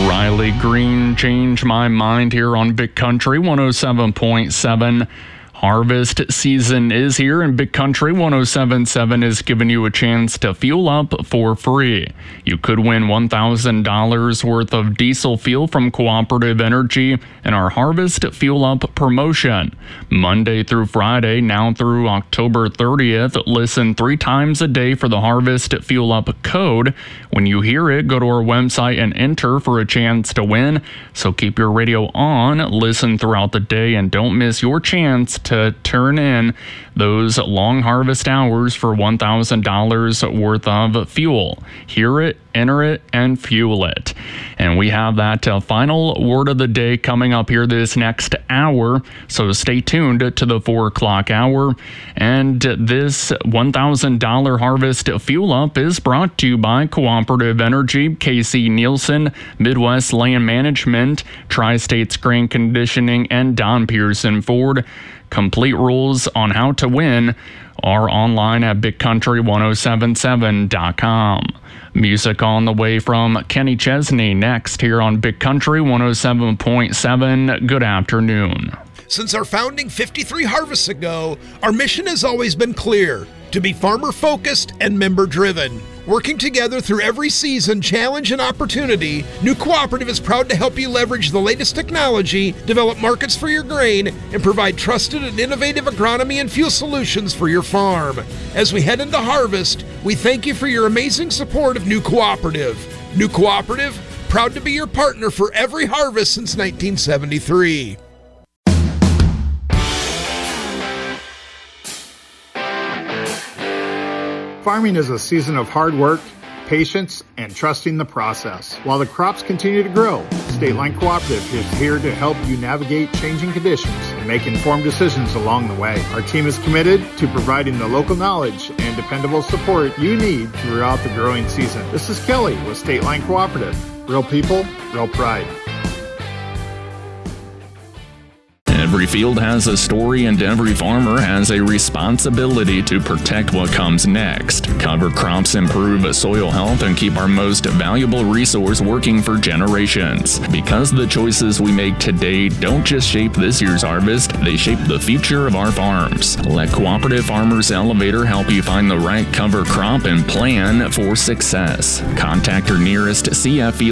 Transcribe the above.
Riley Green, Change My Mind here on Big Country 107.7. Harvest season is here, and Big Country 107.7 is giving you a chance to fuel up for free. You could win $1,000 worth of diesel fuel from Cooperative Energy in our Harvest Fuel Up promotion. Monday through Friday, now through October 30th, listen 3 times a day for the Harvest Fuel Up code. When you hear it, go to our website and enter for a chance to win. So keep your radio on, listen throughout the day, and don't miss your chance to turn in those long harvest hours for $1,000 worth of fuel. Hear it, enter it, and fuel it. And we have that final word of the day coming up here this next hour, so stay tuned to the 4 o'clock hour. And this $1,000 harvest fuel up is brought to you by Cooperative Energy, KC Nielsen, Midwest Land Management, Tri-States Grain Conditioning, and Don Pearson Ford. Complete rules on how to win are online at BigCountry1077.com. Music on the way from Kenny Chesney next here on Big Country 107.7. Good afternoon. Since our founding 53 harvests ago, our mission has always been clear: to be farmer-focused and member-driven. Working together through every season, challenge, and opportunity, New Cooperative is proud to help you leverage the latest technology, develop markets for your grain, and provide trusted and innovative agronomy and fuel solutions for your farm. As we head into harvest, we thank you for your amazing support of New Cooperative. New Cooperative, proud to be your partner for every harvest since 1973. Farming is a season of hard work, patience, and trusting the process. While the crops continue to grow, State Line Cooperative is here to help you navigate changing conditions and make informed decisions along the way. Our team is committed to providing the local knowledge and dependable support you need throughout the growing season. This is Kelly with State Line Cooperative. Real people, real pride. Every field has a story, and every farmer has a responsibility to protect what comes next. Cover crops improve soil health and keep our most valuable resource working for generations. Because the choices we make today don't just shape this year's harvest, they shape the future of our farms. Let Cooperative Farmers Elevator help you find the right cover crop and plan for success. Contact your nearest CFE